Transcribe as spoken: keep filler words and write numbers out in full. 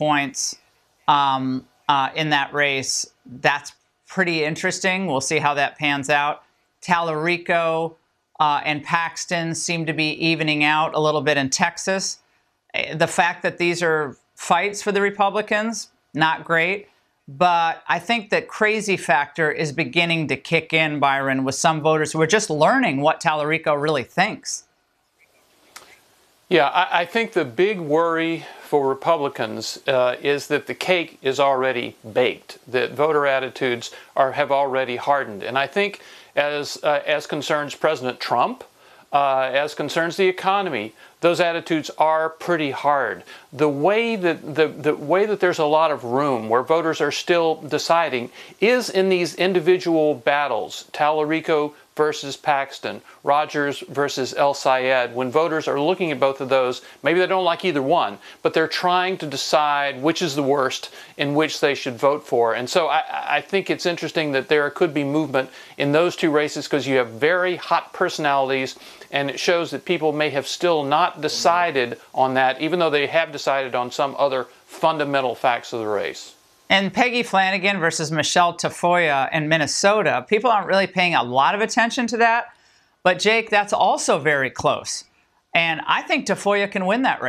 points um, uh, in that race. That's pretty interesting. We'll see how that pans out. Tallarico uh, and Paxton seem to be evening out a little bit in Texas. The fact that these are fights for the Republicans, not great. But I think that crazy factor is beginning to kick in, Byron, with some voters who are just learning what Tallarico really thinks. Yeah, I, I think the big worry for Republicans uh, is that the cake is already baked, that voter attitudes are have already hardened. And I think as, uh, as concerns President Trump, uh, as concerns the economy, those attitudes are pretty hard. The way that the, the way that there's a lot of room where voters are still deciding is in these individual battles, Tallarico versus Paxton, Rogers versus El Sayed. When voters are looking at both of those, maybe they don't like either one, but they're trying to decide which is the worst in which they should vote for. And so I, I think it's interesting that there could be movement in those two races because you have very hot personalities, and it shows that people may have still not decided on that, even though they have decided on some other fundamental facts of the race. And Peggy Flanagan versus Michelle Tafoya in Minnesota, people aren't really paying a lot of attention to that. But, Jake, that's also very close. And I think Tafoya can win that race.